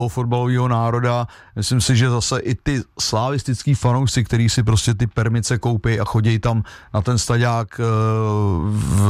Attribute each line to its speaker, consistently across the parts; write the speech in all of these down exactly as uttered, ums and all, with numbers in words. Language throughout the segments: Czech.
Speaker 1: fotbalového národa. Myslím si, že zase i ty slavistický fanoušci, který si prostě ty permice koupí a chodí tam na ten staďák v,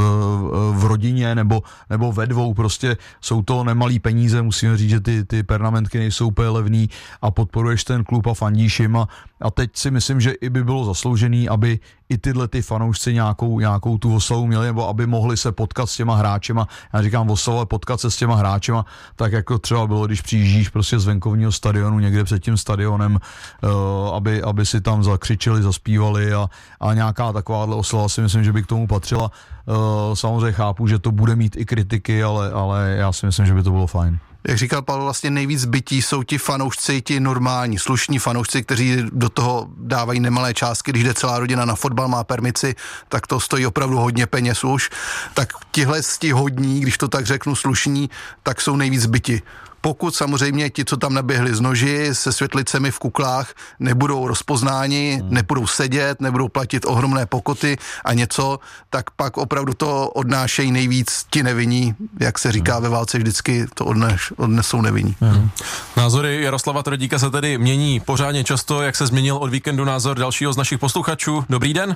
Speaker 1: v rodině nebo, nebo ve dvou, prostě jsou to nemalý peníze, musíme říct, že ty, ty pernamentky nejsou úplně levný a podporuješ ten klub a fandíš jim a, a teď si myslím, že i by bylo zasloužený, aby i tyhle ty fanoušci nějakou, nějakou tu oslavu měli, nebo aby mohli se potkat s těma hráčema. Já říkám oslavu, ale potkat se s těma hráčema, tak jako třeba bylo, když přijíždíš prostě z venkovního stadionu někde před tím stadionem, uh, aby, aby si tam zakřičeli, zaspívali a, a nějaká takováhle oslava si myslím, že by k tomu patřila. Uh, samozřejmě chápu, že to bude mít i kritiky, ale, ale já si myslím, že by to bylo fajn.
Speaker 2: Jak říkal Pavel, vlastně nejvíc bytí jsou ti fanoušci, ti normální, slušní fanoušci, kteří do toho dávají nemalé částky, když jde celá rodina na fotbal, má permici, tak to stojí opravdu hodně peněz už. Tak tihle ti hodní, když to tak řeknu, slušní, tak jsou nejvíc byti. Pokud samozřejmě ti, co tam naběhli z noži se světlicemi v kuklách, nebudou rozpoznáni, hmm. nebudou sedět, nebudou platit ohromné pokuty a něco, tak pak opravdu to odnášejí nejvíc ti nevinní, jak se říká hmm. ve válce vždycky, to odneš, odnesou nevinní.
Speaker 3: Hmm. Názory Jaroslava Tvrdíka se tedy mění pořádně často, jak se změnil od víkendu názor dalšího z našich posluchačů. Dobrý den.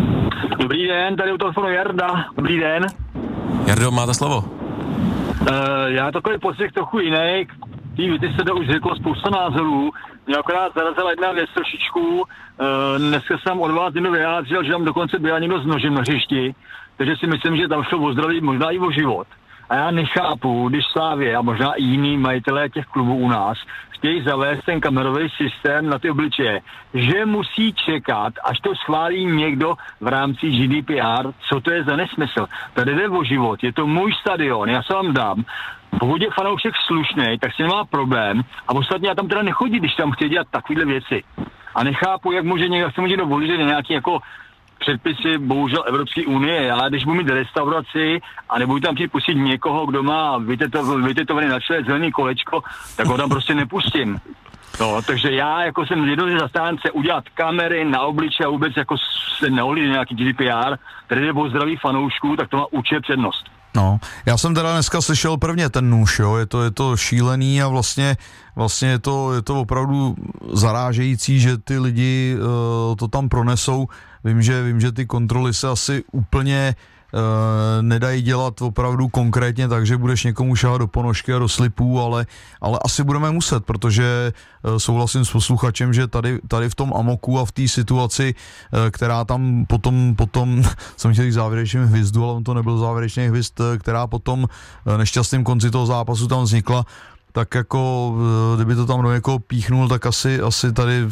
Speaker 4: Dobrý den, tady u telefonu Jarda. Dobrý den.
Speaker 3: Jardo, máte slovo.
Speaker 4: Uh, já takový pocit trochu jiný, tý víte, se to už řeklo spousta názorů, mě akorát zarazila jedna věc trošičku, uh, dneska jsem od vás jednou vyjádřil, že tam dokonce byl někdo s nožem na hřišti, takže si myslím, že tam šlo o zdraví, možná i o život. A já nechápu, když Slavie a možná i jiní majitelé těch klubů u nás chtějí zavést ten kamerový systém na ty obličeje, že musí čekat, až to schválí někdo v rámci G D P R, co to je za nesmysl. Tady jde o život, je to můj stadion, já se vám dám. Pokud je fanoušek slušnej, tak si nemá problém a ostatně já tam teda nechodí, když tam chtějí dělat takovýhle věci. A nechápu, jak může někdo, jak se může někdo volit, že nějaký jako předpisy, bohužel Evropské unie. Já když budu mít restauraci a nebudu tam chtít pustit někoho, kdo má vytetovaný na čele zelený kolečko, tak ho tam prostě nepustím. No, takže já jako jsem jednoduše zastánce udělat kamery na obliče a vůbec jako se neohlídne nějaký G D P R, který je o zdraví fanoušků, tak to má určitě přednost.
Speaker 1: No, já jsem teda dneska slyšel prvně ten nůž, jo, je to, je to šílený a vlastně, vlastně je to, je to opravdu zarážející, že ty lidi uh, to tam pronesou. Vím, že, vím, že ty kontroly se asi úplně uh, nedají dělat opravdu konkrétně, takže budeš někomu šahat do ponožky a do slipů, ale, ale asi budeme muset, protože uh, souhlasím s posluchačem, že tady, tady v tom amoku a v té situaci, uh, která tam potom, potom jsem chtěl říct závěrečným hvizdu, ale on to nebyl závěrečný hvizd, která potom uh, nešťastným konci toho zápasu tam vznikla, tak jako, kdyby to tam do někoho píchnul, tak asi, asi tady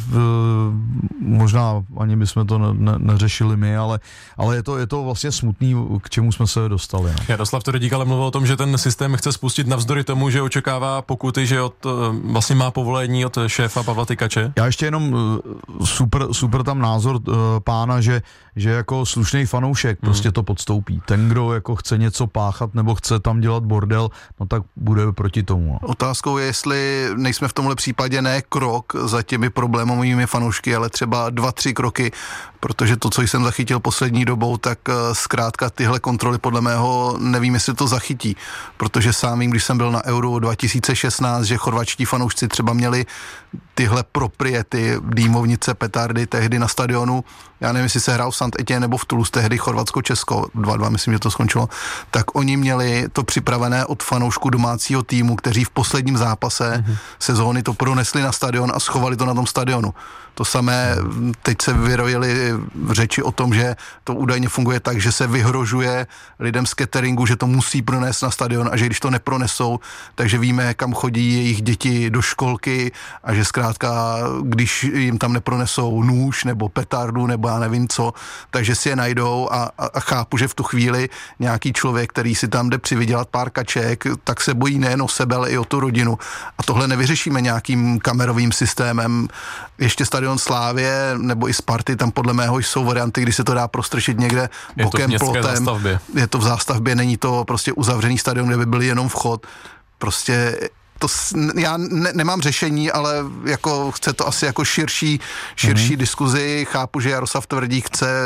Speaker 1: možná ani bychom to ne, ne, neřešili my, ale, ale je, to, je to vlastně smutný, k čemu jsme se dostali. No.
Speaker 3: Jaroslav Tvrdík ale mluvil o tom, že ten systém chce spustit navzdory tomu, že očekává pokuty, že od, vlastně má povolení od šéfa Pavla Tykače.
Speaker 1: Já ještě jenom super, super tam názor pána, že, že jako slušný fanoušek hmm. prostě to podstoupí. Ten, kdo jako chce něco páchat nebo chce tam dělat bordel, no tak bude proti tomu. No.
Speaker 2: Otázkou je, jestli nejsme v tomhle případě ne krok za těmi problémovými fanoušky, ale třeba dva, tři kroky, protože to, co jsem zachytil poslední dobou, tak zkrátka tyhle kontroly podle mého nevím, jestli to zachytí, protože sám vím, když jsem byl na Euro dva tisíce šestnáct, že chorvačtí fanoušci třeba měli tyhle propriety, dýmovnice, petardy tehdy na stadionu, já nevím, jestli se hrál v Saint-Étienne nebo v Toulouse, tehdy Chorvatsko-Česko, dva dva, myslím, že to skončilo, tak oni měli to připravené od fanoušků domácího týmu, kteří v posledním zápase mm-hmm. sezóny to pronesli na stadion a schovali to na tom stadionu. To samé, teď se vyrojily řeči o tom, že to údajně funguje tak, že se vyhrožuje lidem z cateringu, že to musí pronést na stadion a že když to nepronesou, takže víme, kam chodí jejich děti do školky a že zkrátka, když jim tam nepronesou nůž nebo petardu nebo já nevím co, takže si je najdou a, a, a chápu, že v tu chvíli nějaký člověk, který si tam jde přivydělat pár kaček, tak se bojí nejen o sebe, ale i o tu rodinu. A tohle nevyřešíme nějakým kamerovým systémem. Ještě stadion Slávie nebo i Sparty, tam podle mého jsou varianty, kdy se to dá prostrčit někde
Speaker 3: je
Speaker 2: bokem,
Speaker 3: to
Speaker 2: plotem.
Speaker 3: Zástavbě.
Speaker 2: Je to v zástavbě, není to prostě uzavřený stadion, kde by byl jenom vchod. Prostě to, já ne, nemám řešení, ale jako chce to asi jako širší, širší mm-hmm. diskuzi. Chápu, že Jaroslav Tvrdík chce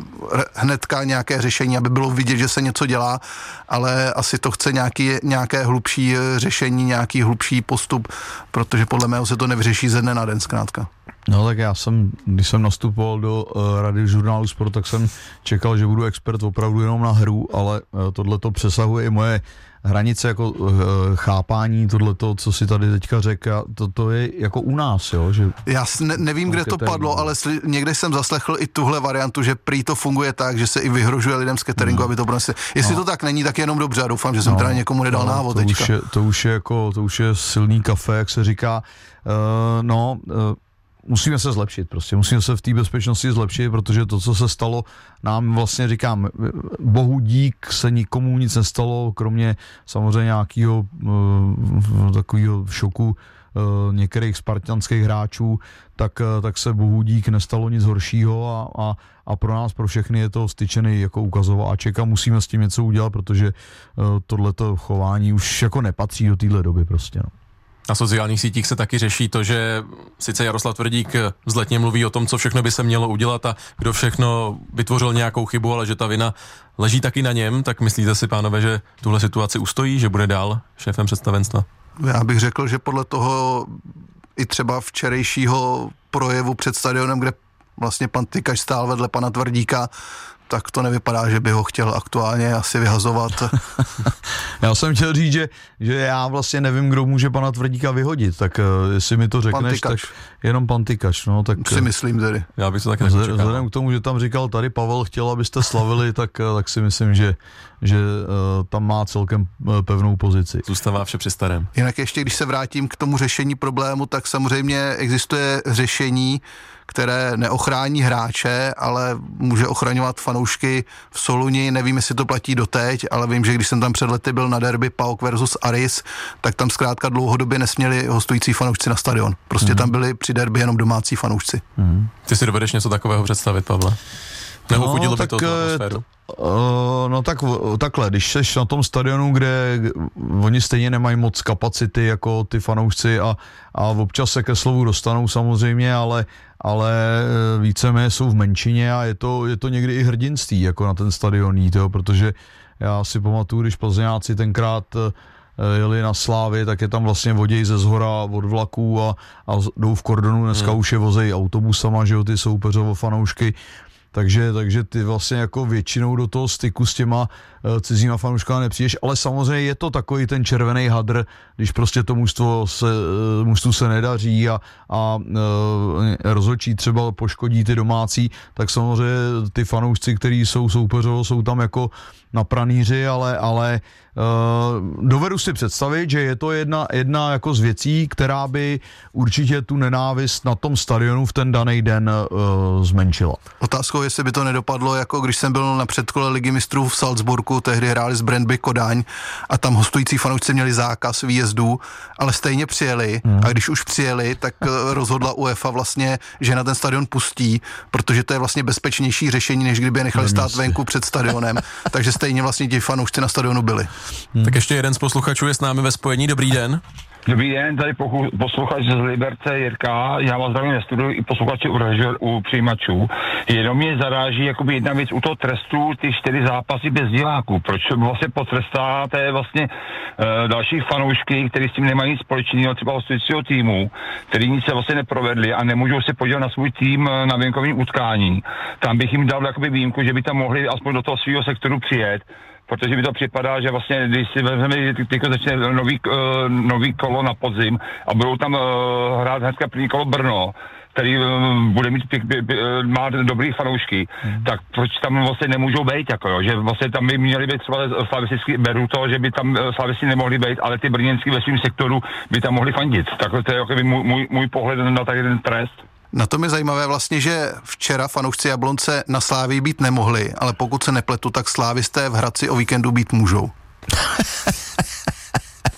Speaker 2: hnedka nějaké řešení, aby bylo vidět, že se něco dělá, ale asi to chce nějaký, nějaké hlubší řešení, nějaký hlubší postup, protože podle mého se to nevyřeší ze dne na den zkrátka.
Speaker 1: No tak já jsem, když jsem nastupoval do uh, Rady žurnálu Sport, tak jsem čekal, že budu expert opravdu jenom na hru, ale uh, tohle to přesahuje i moje hranice jako uh, chápání, tohleto, co si tady teďka řekl, to, to je jako u nás, jo? Že
Speaker 2: já ne, nevím, kde to padlo, ale sli, někde jsem zaslechl i tuhle variantu, že prý to funguje tak, že se i vyhrožuje lidem z cateringu, no. aby to pronesli. Jestli no. to tak není, tak jenom dobře, a doufám, že jsem no. teda někomu nedal no, návod
Speaker 1: to
Speaker 2: teďka.
Speaker 1: Už je, to, už je jako, to už je silný kafe, jak se říká. Uh, no, uh, musíme se zlepšit prostě, musíme se v té bezpečnosti zlepšit, protože to, co se stalo, nám vlastně říkám, bohu dík se nikomu nic nestalo, kromě samozřejmě nějakého uh, takového šoku uh, některých spartanských hráčů, tak, uh, tak se bohu dík nestalo nic horšího a, a, a pro nás, pro všechny je to styčený jako ukazováček a musíme s tím něco udělat, protože uh, tohleto chování už jako nepatří do téhle doby prostě, no.
Speaker 3: Na sociálních sítích se taky řeší to, že sice Jaroslav Tvrdík vzletně mluví o tom, co všechno by se mělo udělat a kdo všechno vytvořil nějakou chybu, ale že ta vina leží taky na něm, tak myslíte si, pánové, že tuhle situaci ustojí, že bude dál šéfem představenstva?
Speaker 2: Já bych řekl, že podle toho i třeba včerejšího projevu před stadionem, kde vlastně pan Tykač stál vedle pana Tvrdíka, tak to nevypadá, že by ho chtěl aktuálně asi vyhazovat.
Speaker 1: Já jsem chtěl říct, že, že já vlastně nevím, kdo může pana Tvrdíka vyhodit, tak uh, jestli mi to řekneš, tak jenom pan Tykač, no, tak
Speaker 2: si myslím tedy.
Speaker 3: Já bych to taky nečekal.
Speaker 1: Vzhledem k tomu, že tam říkal, tady Pavel chtěl, abyste slavili, tak, tak si myslím, že, že uh, tam má celkem uh, pevnou pozici.
Speaker 3: Zůstává vše při starém.
Speaker 2: Jinak ještě, když se vrátím k tomu řešení problému, tak samozřejmě existuje řešení, které neochrání hráče, ale může ochraňovat fanoušky v Soluni. Nevím, jestli to platí doteď, ale vím, že když jsem tam před lety byl na derby PAOK versus Aris, tak tam zkrátka dlouhodobě nesměli hostující fanoušci na stadion. Prostě mm. tam byli při derby jenom domácí fanoušci.
Speaker 3: Mm. Ty si dovedeš něco takového představit, Pavle? Neuchudilo
Speaker 1: no,
Speaker 3: by to tu atmosféru?
Speaker 1: Uh, no tak takhle, když seš na tom stadionu, kde oni stejně nemají moc kapacity jako ty fanoušci a, a občas se ke slovu dostanou samozřejmě, ale, ale víceméně jsou v menšině a je to, je to někdy i hrdinství jako na ten stadion jít, jo, protože já si pamatuju, když Plzeňáci tenkrát jeli na Slávy, tak je tam vlastně voděj ze zhora od vlaků a, a jdou v kordonu, dneska hmm. už je vozej autobusama, že jo, ty soupeřovo fanoušky. Takže, takže ty vlastně jako většinou do toho styku s těma uh, cizíma fanouškama nepřijdeš, ale samozřejmě je to takový ten červený hadr, když prostě to mužstvo se, uh, mužstvu se nedaří a, a uh, rozhodčí třeba poškodí ty domácí, tak samozřejmě ty fanoušci, kteří jsou soupeřovo, jsou tam jako na pranýři, ale, ale uh, dovedu si představit, že je to jedna, jedna jako z věcí, která by určitě tu nenávist na tom stadionu v ten daný den uh, zmenšila.
Speaker 2: Otázkou, jestli by to nedopadlo, jako když jsem byl na předkole Ligy mistrů v Salzburgu, tehdy hráli s Brøndby Kodaň a tam hostující fanoušci měli zákaz výjezdů, ale stejně přijeli hmm. a když už přijeli, tak rozhodla UEFA vlastně, že na ten stadion pustí, protože to je vlastně bezpečnější řešení, než kdyby je nechali stát venku před stadionem, takže stejně vlastně ti fanoušci na stadionu byli.
Speaker 3: Hmm. Tak ještě jeden z posluchačů je s námi ve spojení. Dobrý den.
Speaker 5: Dobrý den, tady posluchač z Liberce Jirka, já vás zdravím ve studiu i posluchači u, režor, u přijímačů. Jenom mě zaráží jakoby jedna věc u toho trestu, ty čtyři zápasy bez diváků. Proč vlastně potrestáte vlastně e, další fanoušky, kteří s tím nemají nic společného, třeba hostujícího týmu, který nic se vlastně neprovedli a nemůžou se podívat na svůj tým na venkovním utkání. Tam bych jim dal jakoby výjimku, že by tam mohli aspoň do toho svého sektoru přijet, protože mi to připadá, že vlastně, když si vezmeme, teď začne nový, uh, nový kolo na podzim a budou tam uh, hrát hnedka první kolo Brno, který uh, bude mít, pěk, pěk, pěk, má dobrý fanoušky, hmm. tak proč tam vlastně nemůžou být, jako jo, že vlastně tam by měli být třeba slavisticky, beru to, že by tam slavisti nemohli být, ale ty brněnský ve svém sektoru by tam mohli fandit. Takhle to je jako můj, můj, můj pohled na tady ten trest.
Speaker 2: Na tom je zajímavé vlastně, že včera fanoušci Jablonce na Slávii být nemohli, ale pokud se nepletu, tak slávisté v Hradci o víkendu být můžou.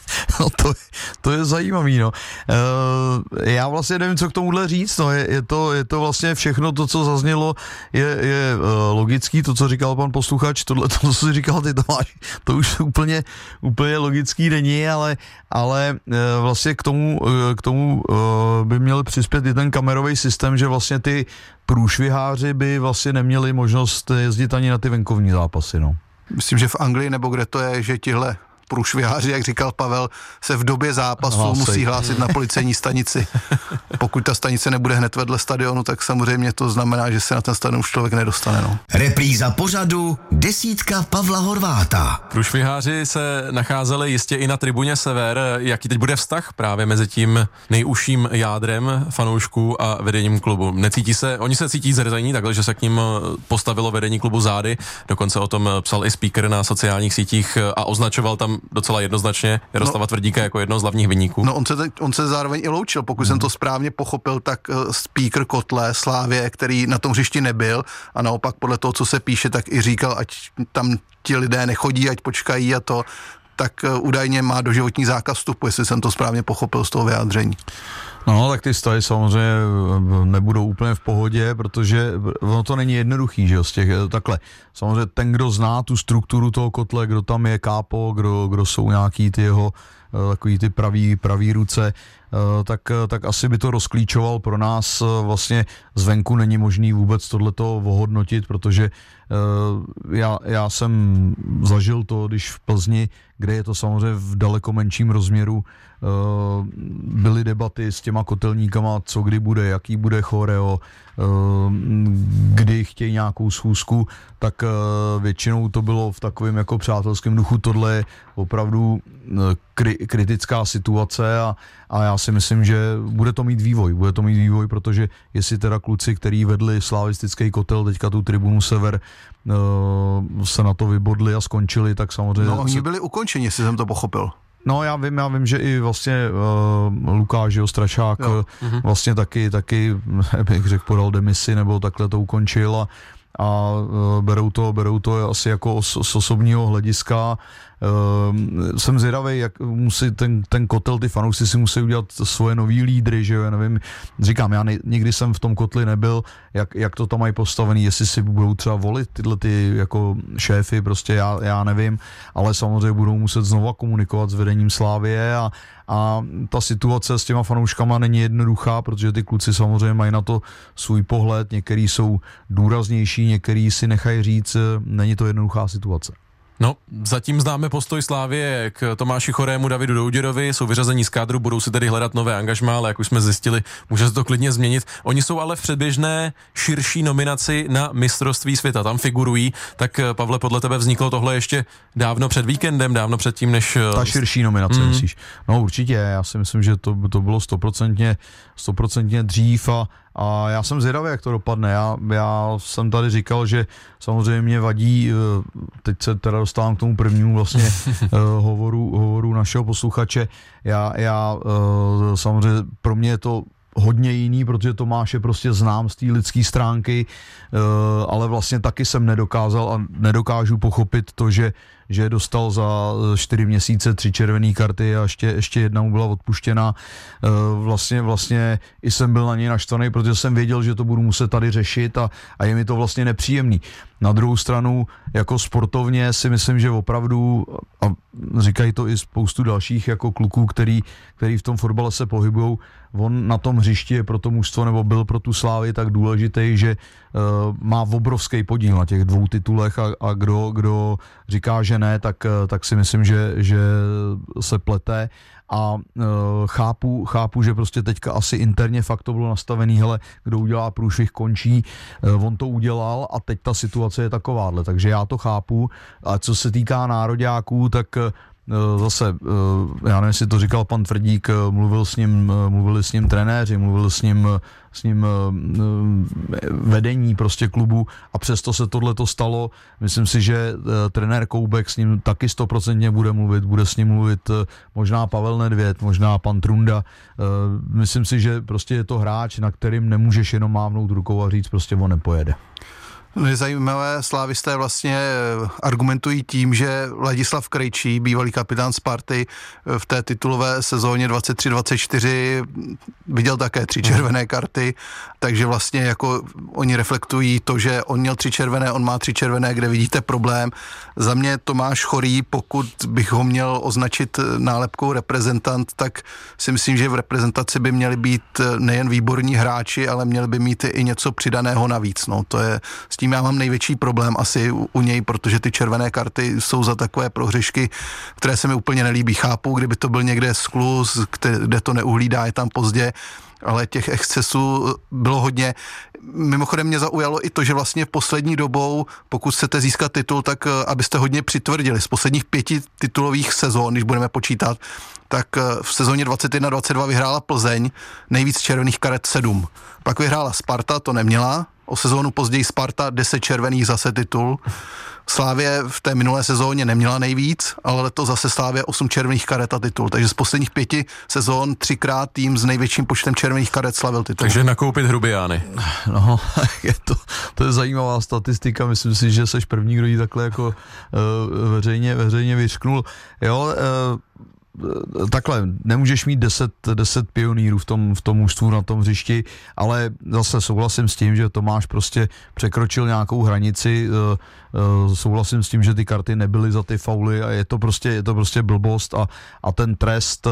Speaker 1: No to, je, to je zajímavý, no. E, já vlastně nevím, co k tomuhle říct, no. Je, je, to, je to vlastně všechno to, co zaznělo, je, je uh, logický, to, co říkal pan posluchač, tohle, to, co jsi říkal ty, Tomáš, to už úplně, úplně logický není, ale, ale uh, vlastně k tomu, uh, k tomu uh, by měl přispět i ten kamerový systém, že vlastně ty průšviháři by vlastně neměli možnost jezdit ani na ty venkovní zápasy, no.
Speaker 2: Myslím, že v Anglii nebo kde to je, že tihle průšviháři, jak říkal Pavel, se v době zápasu
Speaker 1: Hlásej.
Speaker 2: musí hlásit na policejní stanici. Pokud ta stanice nebude hned vedle stadionu, tak samozřejmě to znamená, že se na ten stadion už člověk nedostane. No.
Speaker 6: Repríza pořadu Desítka Pavla Horváta.
Speaker 3: Průšviháři se nacházeli jistě i na tribuně Sever. Jaký teď bude vztah právě mezi tím nejužším jádrem fanoušků a vedením klubu? Necítí se, oni se cítí zrzení takhle, že se k ním postavilo vedení klubu zády. Dokonce o tom psal i speaker na sociálních sítích a označoval tam docela jednoznačně Jaroslava no, Tvrdíka jako jedno z hlavních viníků.
Speaker 2: No on se, on se zároveň i loučil, pokud hmm. jsem to správně pochopil, tak uh, speaker Kotle Slávě, který na tom hřišti nebyl a naopak podle toho, co se píše, tak i říkal, ať tam ti lidé nechodí, ať počkají a to, tak uh, údajně má doživotní zákaz vstupu, jestli jsem to správně pochopil z toho vyjádření.
Speaker 1: No, tak ty vztahy samozřejmě nebudou úplně v pohodě, protože ono to není jednoduchý, že jo, z těch, takhle. Samozřejmě ten, kdo zná tu strukturu toho kotle, kdo tam je kápo, kdo, kdo jsou nějaký ty jeho takový ty pravý, pravý ruce, tak, tak asi by to rozklíčoval pro nás. Vlastně zvenku není možný vůbec tohleto ohodnotit, protože já, já jsem zažil to, když v Plzni, kde je to samozřejmě v daleko menším rozměru, byly debaty s těma kotelníkama, co kdy bude, jaký bude choreo, kdy chtějí nějakou schůzku, tak většinou to bylo v takovém jako přátelském duchu. Tohle je opravdu kri- kritická situace a, a já si myslím, že bude to mít vývoj. Bude to mít vývoj, protože jestli teda kluci, který vedli slavistický kotel, teďka tu tribunu Sever, se na to vybodli a skončili, tak samozřejmě...
Speaker 2: No oni byli ukončeni, jestli jsem to pochopil.
Speaker 1: No já vím, já vím, že i vlastně uh, Lukáš Ostračák uh, vlastně taky, taky, bych řekl, podal demisi nebo takhle to ukončil a, a uh, berou to, berou to asi jako z, z osobního hlediska. Uh, jsem zvědavý, jak musí ten, ten kotel, ty fanoušci si musí udělat svoje nový lídry, že jo, já nevím, říkám, já ne, nikdy jsem v tom kotli nebyl, jak, jak to tam mají postavený, jestli si budou třeba volit tyhle ty jako šéfy, prostě já, já nevím, ale samozřejmě budou muset znova komunikovat s vedením Slávie a, a ta situace s těma fanouškama není jednoduchá, protože ty kluci samozřejmě mají na to svůj pohled, některý jsou důraznější, některý si nechají říct, není to jednoduchá situace.
Speaker 3: No, zatím známe postoj Slávie k Tomáši Chorému, Davidu Douděrovi, jsou vyřazení z kádru, budou si tedy hledat nové angažmá, ale jak už jsme zjistili, může se to klidně změnit. Oni jsou ale v předběžné širší nominaci na mistrovství světa, tam figurují, tak Pavle, podle tebe vzniklo tohle ještě dávno před víkendem, dávno před tím, než...
Speaker 1: Ta širší nominace, mm. myslíš? No určitě, já si myslím, že to, to bylo stoprocentně, stoprocentně dřív a A já jsem zvědavý, jak to dopadne. Já, já jsem tady říkal, že samozřejmě mě vadí, teď se teda dostávám k tomu prvnímu vlastně hovoru, hovoru našeho posluchače. Já, já samozřejmě pro mě je to hodně jiný, protože Tomáše prostě znám z té lidské stránky, ale vlastně taky jsem nedokázal a nedokážu pochopit to, že že dostal za čtyři měsíce tři červené karty a ještě, ještě jedna mu byla odpuštěna. Vlastně, vlastně i jsem byl na něj naštvaný, protože jsem věděl, že to budu muset tady řešit a, a je mi to vlastně nepříjemný. Na druhou stranu, jako sportovně si myslím, že opravdu, a říkají to i spoustu dalších jako kluků, který, který v tom fotbale se pohybujou, on na tom hřišti je pro to mužstvo, nebo byl pro tu Slávy tak důležitý, že uh, má obrovský podíl na těch dvou titulech a, a kdo, kdo říká, že ne, tak, tak si myslím, že, že se plete a uh, chápu, chápu, že prostě teďka asi interně fakt to bylo nastavený, hele, kdo udělá průšvih, končí, uh, on to udělal a teď ta situace je takováhle, takže já to chápu. A co se týká nároďáků, tak zase, já nevím, jestli to říkal pan Tvrdík, mluvil s ním, mluvili s ním trenéři, mluvil s ním, s ním vedení prostě klubu a přesto se tohleto stalo. Myslím si, že trenér Koubek s ním taky stoprocentně bude mluvit, bude s ním mluvit možná Pavel Nedvěd, možná pan Trunda. Myslím si, že prostě je to hráč, na kterým nemůžeš jenom mávnout rukou a říct, prostě on nepojede.
Speaker 2: Je zajímavé, slávisté vlastně argumentují tím, že Ladislav Krejčí, bývalý kapitán Sparty, v té titulové sezóně dvacet tři dvacet čtyři viděl také tři červené karty, takže vlastně jako oni reflektují to, že on měl tři červené, on má tři červené, kde vidíte problém. Za mě Tomáš Chorý, pokud bych ho měl označit nálepkou reprezentant, tak si myslím, že v reprezentaci by měli být nejen výborní hráči, ale měli by mít i něco přidaného navíc. No, to je, s tím já mám největší problém asi u, u něj, protože ty červené karty jsou za takové prohřešky, které se mi úplně nelíbí. Chápu, kdyby to byl někde skluz, kde to neuhlídá, je tam pozdě, ale těch excesů bylo hodně. Mimochodem mě zaujalo i to, že vlastně poslední dobou, pokud chcete získat titul, tak abyste hodně přitvrdili. Z posledních pěti titulových sezón, když budeme počítat, tak v sezóně dvacet jedna dvacet dva vyhrála Plzeň, nejvíc červených karet sedm. Pak vyhrála Sparta, to neměla, o sezónu později Sparta deset červených, zase titul. Slavie v té minulé sezóně neměla nejvíc, ale letos zase Slavie osm červených karet a titul. Takže z posledních pěti sezón třikrát tým s největším počtem červených karet slavil titul.
Speaker 3: Takže nakoupit Hrubiány.
Speaker 1: No, je to, to je zajímavá statistika, myslím si, že seš první, kdo ji takhle jako uh, veřejně, veřejně vyřknul. Jo, uh, takhle, nemůžeš mít deset, deset pionýrů v tom, v tom mužstvu na tom hřišti, ale zase souhlasím s tím, že Tomáš prostě překročil nějakou hranici, souhlasím s tím, že ty karty nebyly za ty fauly a je to prostě, je to prostě blbost a, a ten trest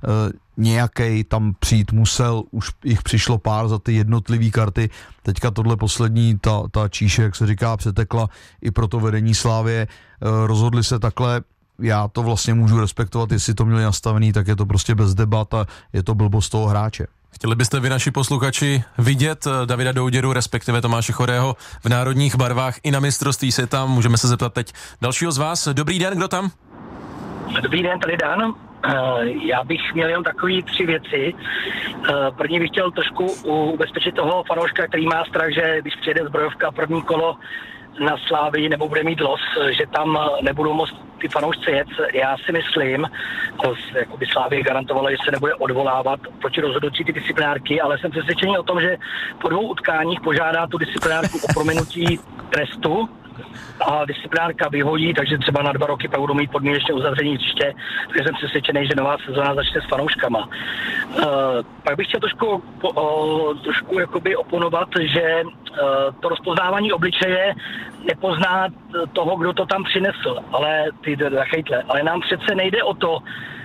Speaker 1: nějakej tam přijít musel, už jich přišlo pár za ty jednotlivé karty, teďka tohle poslední, ta, ta číše, jak se říká, přetekla i pro to vedení Slávie, rozhodli se takhle. Já to vlastně můžu respektovat, jestli to měli nastavený, tak je to prostě bez debat a je to blbost toho hráče.
Speaker 3: Chtěli byste vy, naši posluchači, vidět Davida Douděru, respektive Tomáše Chorého v národních barvách i na mistrovství světa? Můžeme se zeptat teď dalšího z vás. Dobrý den, kdo tam?
Speaker 7: Dobrý den, tady Dan. Já bych měl jen takový tři věci. První bych chtěl trošku ubezpečit toho fanouška, který má strach, že když přijede zbrojovka první kolo na Slávii nebo bude mít los, že tam nebudou moct ty fanoušci jet. Já si myslím, jako by Slávie garantovala, že se nebude odvolávat proti rozhodnutí ty disciplinárky, ale jsem přesvědčený o tom, že po dvou utkáních požádá tu disciplinárku o prominutí trestu a disciplinárka vyhodí, takže třeba na dva roky pak budou mít podmínečné uzavření hřiště, takže jsem přesvědčený, že nová sezóna začne s fanouškama. Uh, pak bych chtěl trošku, uh, trošku jakoby oponovat, že uh, to rozpoznávání obličeje nepozná toho, kdo to tam přinesl, ale ty rachejtle, ale nám přece nejde o to,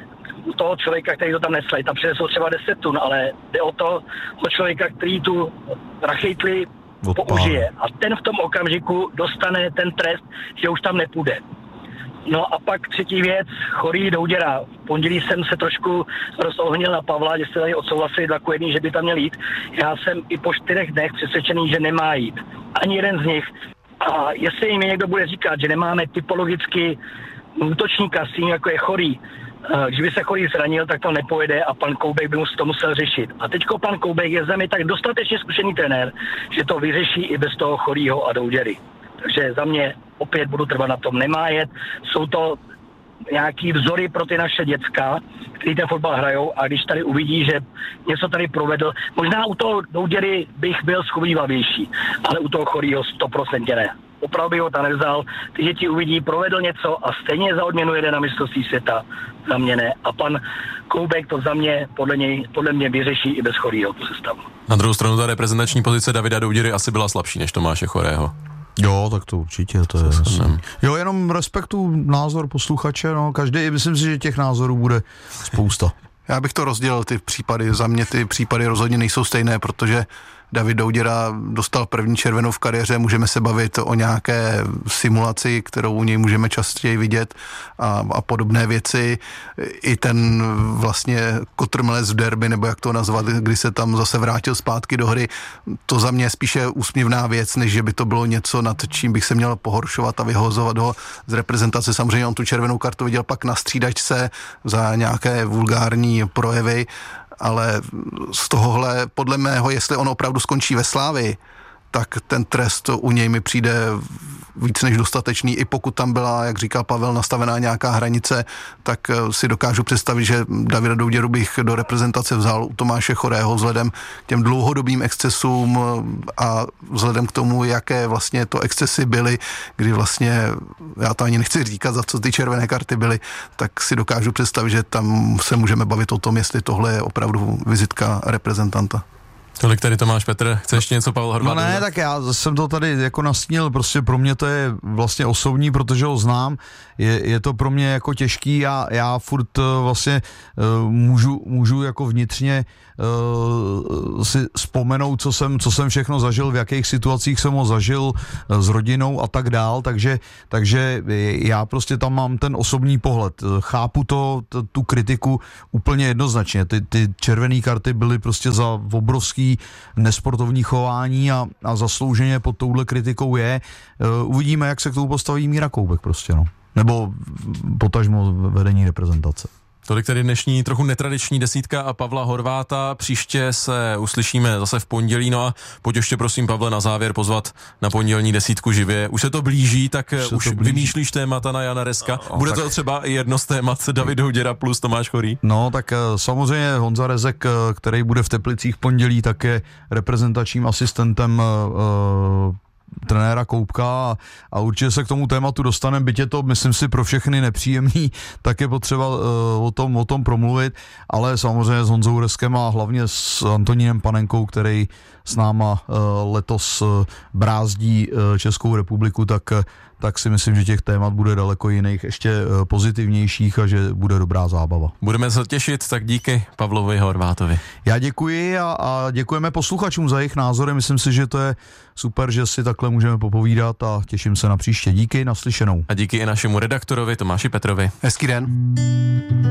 Speaker 7: toho člověka, který to tam nesl, tam přinesl třeba deset tun, ale jde o toho člověka, který tu rachejtli použije. A ten v tom okamžiku dostane ten trest, že už tam nepůjde. No a pak třetí věc, Chorý Douděra. V pondělí jsem se trošku rozohnil na Pavla, že jste tady odsouhlasili dva ku jedný, že by tam měl jít. Já jsem i po čtyřech dnech přesvědčený, že nemá jít. Ani jeden z nich. A jestli jim někdo bude říkat, že nemáme typologicky útočníka s tím, jako je Chorý, když by se Chorý zranil, tak to nepojede a pan Koubek by to musel řešit. A teďko pan Koubek je za mě tak dostatečně zkušený trenér, že to vyřeší i bez toho Chorýho a Douděry. Takže za mě opět budu trvat na tom, nemá jet. Jsou to nějaký vzory pro ty naše děcka, který ten fotbal hrajou a když tady uvidí, že něco tady provedl, možná u toho Douděry bych byl schovývavější, ale u toho Chorýho sto procent ne. Opravdu by ho tam nevzal, ty děti uvidí, provedl něco a stejně za odměnu jede na mistrovství světa, za mě ne. A pan Koubek to za mě, podle, něj, podle mě vyřeší i bez Chorýho tu sestavu.
Speaker 3: Na druhou stranu ta reprezentační pozice Davida Douděry asi byla slabší než Tomáše Chorého.
Speaker 1: Jo, tak to určitě, to je jasný. Jo, jenom respektu názor posluchače, no, každý, myslím si, že těch názorů bude spousta.
Speaker 2: Já bych to rozdělil, ty případy, za mě ty případy rozhodně nejsou stejné, protože David Douděra dostal první červenou v kariéře, můžeme se bavit o nějaké simulaci, kterou u něj můžeme častěji vidět a, a podobné věci. I ten vlastně kotrmelec v derby, nebo jak to nazvat, kdy se tam zase vrátil zpátky do hry, to za mě je spíše úsměvná věc, než že by to bylo něco, nad čím bych se měl pohoršovat a vyhozovat ho z reprezentace. Samozřejmě on tu červenou kartu viděl pak na střídačce za nějaké vulgární projevy, ale z tohohle, podle mého, jestli on opravdu skončí ve Slávii, tak ten trest u něj mi přijde víc než dostatečný, i pokud tam byla, jak říkal Pavel, nastavená nějaká hranice, tak si dokážu představit, že Davida Douděru bych do reprezentace vzal, u Tomáše Chorého vzhledem k těm dlouhodobým excesům a vzhledem k tomu, jaké vlastně to excesy byly, kdy vlastně, já to ani nechci říkat, za co ty červené karty byly, tak si dokážu představit, že tam se můžeme bavit o tom, jestli tohle je opravdu vizitka reprezentanta.
Speaker 3: Tolik tady Tomáš Petr, chce ještě něco Pavel Horváth?
Speaker 1: No ne, tak já jsem to tady jako nastínil, prostě pro mě to je vlastně osobní, protože ho znám, je, je to pro mě jako těžký, já, já furt vlastně uh, můžu, můžu jako vnitřně uh, si vzpomenout, co jsem, co jsem všechno zažil, v jakých situacích jsem ho zažil uh, s rodinou a tak dál, takže, takže já prostě tam mám ten osobní pohled, chápu to, t, tu kritiku úplně jednoznačně, ty, ty červené karty byly prostě za obrovský nesportovní chování a, a zaslouženě pod touhle kritikou je. Uh, uvidíme, jak se k tomu postaví Míra Koubek prostě, no. Nebo potažmo vedení reprezentace.
Speaker 3: Tolik tedy dnešní trochu netradiční desítka a Pavla Horváta. Příště se uslyšíme zase v pondělí. No a pojď ještě prosím, Pavle, na závěr pozvat na pondělní desítku živě. Už se to blíží, tak už, už blíží. Vymýšlíš témata na Jana Reska. No, Bude tak... to třeba i jedno z témat David Douděra plus Tomáš Chorý?
Speaker 1: No tak samozřejmě Honza Rezek, který bude v Teplicích v pondělí, tak je reprezentačním asistentem uh, trenéra Koubka a, a určitě se k tomu tématu dostaneme, byť je to, myslím si, pro všechny nepříjemný, tak je potřeba uh, o, tom, o tom promluvit, ale samozřejmě s Honzou Reskem a hlavně s Antonínem Panenkou, který s náma uh, letos uh, brázdí uh, Českou republiku, tak, uh, tak si myslím, že těch témat bude daleko jiných, ještě uh, pozitivnějších a že bude dobrá zábava.
Speaker 3: Budeme se těšit, tak díky Pavlovi Horvátovi.
Speaker 1: Já děkuji a, a děkujeme posluchačům za jejich názory, myslím si, že to je super, že si takhle můžeme popovídat a těším se na příště. Díky, naslyšenou.
Speaker 3: A díky i našemu redaktorovi Tomáši Petrovi.
Speaker 2: Hezký den.